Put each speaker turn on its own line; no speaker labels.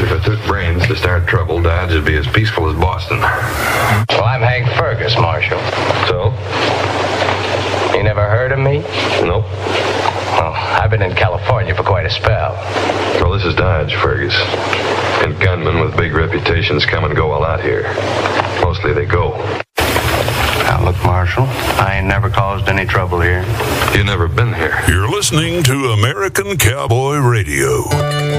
If it took brains to start trouble, Dodge would be as peaceful as Boston.
Well, I'm Hank Fergus, Marshal.
So?
You never heard of me?
Nope.
Well, I've been in California for quite a spell.
Well, this is Dodge, Fergus. And gunmen with big reputations come and go a lot here. Mostly they go.
Now, look, Marshal, I ain't never caused any trouble here.
You never been here.
You're listening to American Cowboy Radio.